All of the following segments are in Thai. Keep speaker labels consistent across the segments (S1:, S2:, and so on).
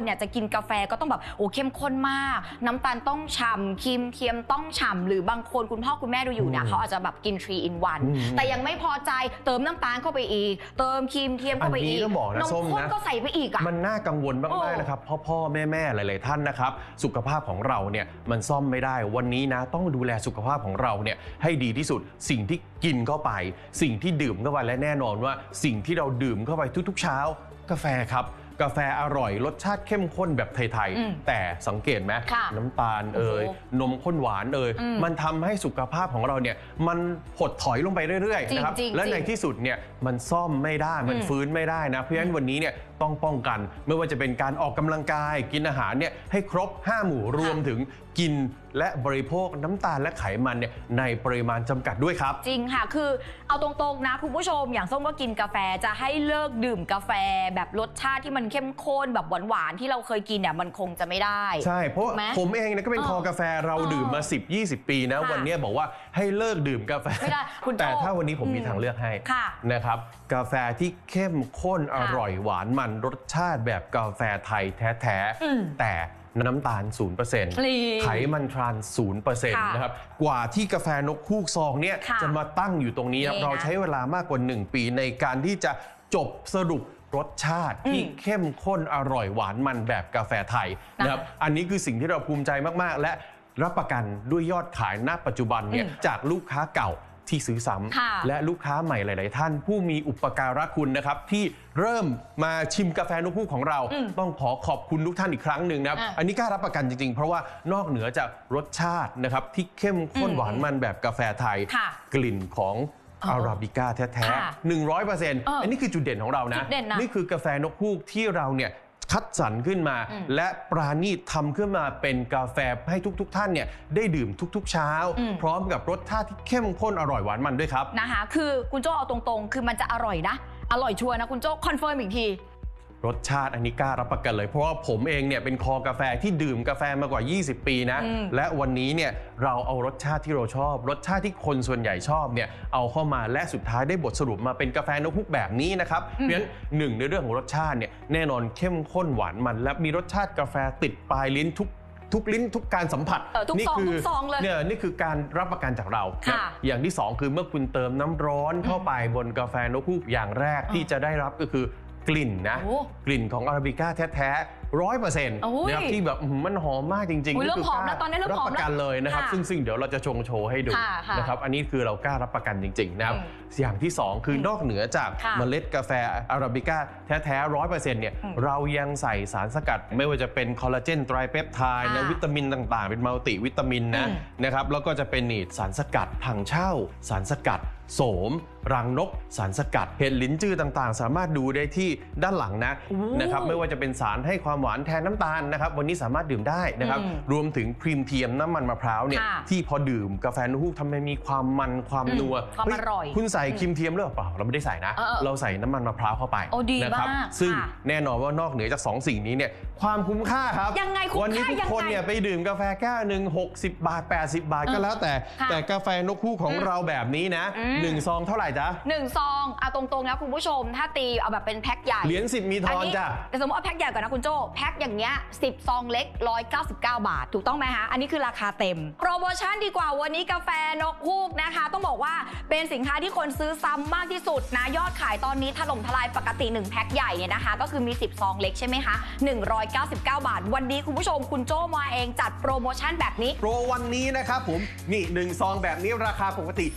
S1: คนเนี่ยจะกินกาแฟก็ต้องแบบโอ้เข้มข้นมากน้ำตาลต้องฉ่ำครีมเทียมต้องฉ่ำหรือบางคนคุณพ่อคุณแม่ดูอยู่เนี่ยเขาอาจจะแบบกิน 3 in 1แต่ยังไม่พอใจเติมน้ำตาลเข้าไปอีกเติมครีมเทียมเข้าไปอีกนมข้นก็ใส่ไปอีกมัน
S2: น่ากังวลมากๆนะครับพ่อแม่หลายๆท่านนะครับสุขภาพของเราเนี่ยมันซ่อมไม่ได้วันนี้นะต้องดูแลสุขภาพของเราเนี่ยให้ดีที่สุดสิ่งที่กินเข้าไปสิ่งที่ดื่มเข้าไปและแน่นอนว่าสิ่งที่เราดื่มเข้าไปทุกๆเช้ากาแฟครับกาแฟอร่อยรสชาติเข้มข้นแบบไทยๆแต่สังเกตไหมน้ำตาลนมข้นหวานมันทำให้สุขภาพของเราเนี่ยมันหดถอยลงไปเรื่อยๆนะครับและในที่สุดเนี่ยมันซ่อมไม่ได้มันฟื้นไม่ได้นะเพราะฉะนั้นวันนี้เนี่ยต้องป้องกันไม่ว่าจะเป็นการออกกำลังกายกินอาหารเนี่ยให้ครบ5 หมู่รวมถึงกินและบริโภคน้ำตาลและไขมันเนี่ยในปริมาณจำกัดด้วยครับ
S1: จริงค่ะคือเอาตรงๆนะคุณผู้ชมอย่างส้มก็กินกาแฟจะให้เลิกดื่มกาแฟแบบรสชาติที่มันเข้มข้นแบบหวานๆที่เราเคยกินเนี่ยมันคงจะไม่ได้
S2: ใช่เพราะผมเองเนี่ยก็เป็นคอกาแฟเราดื่มมา10-20 ปีนะวันนี้บอกว่าให้เลิกดื่มกาแฟแต่ถ้าวันนี้ผมมีทางเลือกให้นะครับกาแฟที่เข้มข้นอร่อยหวานมันรสชาติแบบกาแฟไทยแท้ๆแต่น้ำตาล 0% ไขมันทรานส์ 0% นะครับกว่าที่กาแฟนกฮูกซองเนี่ยจะมาตั้งอยู่ตรงนี้เราใช้เวลามากกว่า1 ปีในการที่จะจบสรุปรสชาติที่เข้มข้นอร่อยหวานมันแบบกาแฟไทยนะครับอันนี้คือสิ่งที่เราภูมิใจมากๆและรับประกันด้วยยอดขายณปัจจุบันเนี่ยจากลูกค้าเก่าที่ซื้อซ้ำและลูกค้าใหม่หลายๆท่านผู้มีอุปการะคุณนะครับที่เริ่มมาชิมกาแฟนกฮูกของเราต้องขอบคุณทุกท่านอีกครั้งหนึ่งนะครับอันนี้กล้ารับประกันจริงๆเพราะว่านอกเหนือจากรสชาตินะครับที่เข้มข้นหวานมันแบบกาแฟไทยกลิ่นของอาราบิก้าแท้ๆ 100% อันนี้คือจุดเด่นของเรานะนี่คือกาแฟนกฮูกที่เราเนี่ยคัดสรรขึ้นมาและปราณีตทำขึ้นมาเป็นกาแฟให้ทุกท่านเนี่ยได้ดื่มทุกๆเช้าพร้อมกับรสชาติที่เข้มข้นอร่อยหวานมันด้วยครับ
S1: นะคะคือคุณโจ้เอาตรงๆคือมันจะอร่อยนะอร่อยชัวร์นะคุณโจ้คอนเฟิร์มอีกที
S2: รสชาติอันนี้กล้ารับประกันเลยเพราะว่าผมเองเนี่ยเป็นคอกาแฟที่ดื่มกาแฟมากว่า20 ปีนะและวันนี้เนี่ยเราเอารสชาติที่เราชอบรสชาติที่คนส่วนใหญ่ชอบเนี่ยเอาเข้ามาและสุดท้ายได้บทสรุปมาเป็นกาแฟนกฮูกแบบนี้นะครับเพราะฉะนั้น1ในเรื่องของรสชาติเนี่ยแน่นอนเข้มข้นหวานมันและมีรสชาติกาแฟติดปลายลิ้นทุกลิ้นทุกการสัมผัส
S1: นี่คือ
S2: นี่คือการรับประกันจากเราอย่างที่2คือเมื่อคุณเติมน้ำร้อนเข้าไปบนกาแฟนกฮูกอย่างแรกที่จะได้รับก็คือกลิ่นนะกลิ่นของอาราบิก้าแท้ๆ 100%นะครับที่แบบมันหอมมากจริงๆ
S1: เริ่มหอมแล้วตอนนี้เริ่มหอมแล้วรับ
S2: ประกันเลยนะครับซึ่งเดี๋ยวเราจะโชว์ให้ดูนะครับอันนี้คือเรากล้ารับประกันจริงๆนะครับอย่างที่2คือนอกเหนือจากเมล็ดกาแฟอาราบิก้าแท้ๆ 100% เนี่ยเรายังใส่สารสกัดไม่ว่าจะเป็นคอลลาเจนไตรเปปไทด์นะวิตามินต่างๆเป็นมัลติวิตามินนะครับแล้วก็จะเป็นสารสกัดถังเช่าสารสกัดโสมรังนกสารสกัดเห็ดลิ้นจือต่างๆสามารถดูได้ที่ด้านหลังนะครับไม่ว่าจะเป็นสารให้ความหวานแทนน้ำตาลนะครับวันนี้สามารถดื่มได้นะครับรวมถึงครีมเทียมน้ำมันมะพร้าวเนี่ยที่พอดื่มกาแฟนกฮูกทำให้มีความมันความนัว
S1: ความอร่อย
S2: คุณใส่ครีมเทียมหรือเปล่าเราไม่ได้ใส่นะเราใส่น้ำมันมะพร้าวเข้าไปนะครับซึ่งแน่นอนว่านอกเหนือจาก2 สิ่งนี้เนี่ยความคุ้มค่าครับวันนี้ทุกคนเนี่ยไปดื่มกาแฟแก้วนึง60 บาท80 บาทก็แล้วแต่กาแฟนกฮูกของเราแบบนี้นะ1 ซองเท่าไหร่จ๊ะ
S1: 1 ซองเอาตรงๆนะคุณผู้ชมถ้าตีเอาแบบเป็นแพ็คใหญ่
S2: เหรียญ10 มีทอนจ้ะ
S1: แต่สมมติเอาแพ็คใหญ่ก่อนนะคุณโจ้แพ็คอย่างเงี้ย10 ซองเล็ก199 บาทถูกต้องไหมคะอันนี้คือราคาเต็มโปรโมชั่นดีกว่าวันนี้กาแฟนกฮูกนะคะต้องบอกว่าเป็นสินค้าที่คนซื้อซ้ำมากที่สุดนะยอดขายตอนนี้ถล่มทลายปกติ1 แพ็คใหญ่เนี่ยนะคะก็คือมี10 ซองเล็กใช่ไหมคะ199 บาทวันนี้คุณผู้ชมคุณโจ้มาเองจัดโปรโมชั่นแบบนี้
S2: โปรวันนี้นะครับผมนี่1 ซองแบบนี้ราคาปกติ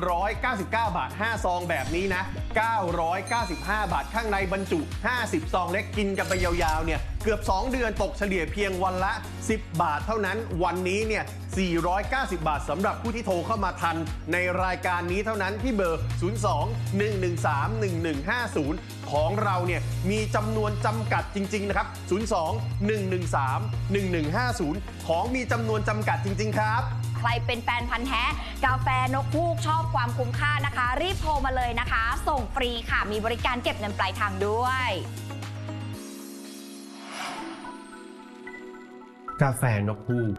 S2: 199 บาท5 ซองแบบนี้นะ995 บาทข้างในบรรจุ50 ซองเล็กกินกันไปยาวๆเนี่ยเกือบ2 เดือนตกเฉลี่ยเพียงวันละ10 บาทเท่านั้นวันนี้เนี่ย490 บาทสำหรับผู้ที่โทรเข้ามาทันในรายการนี้เท่านั้นที่เบอร์02-113-1150ของเราเนี่ยมีจำนวนจำกัดจริงๆนะครับ02-113-1150ของมีจำนวนจำกัดจริงๆครับ
S1: ใครเป็นแฟนพันธุ์แท้กาแฟนกฮูกชอบความคุ้มค่านะคะรีบโทรมาเลยนะคะส่งฟรีค่ะมีบริการเก็บเงินปลายทางด้วย
S2: กาแฟนกฮูก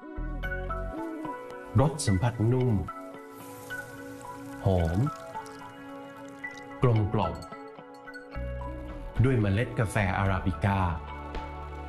S2: รสสัมผัสนุ่มหอมกลมกล่อมด้วยเมล็ดกาแฟอาราบิก้า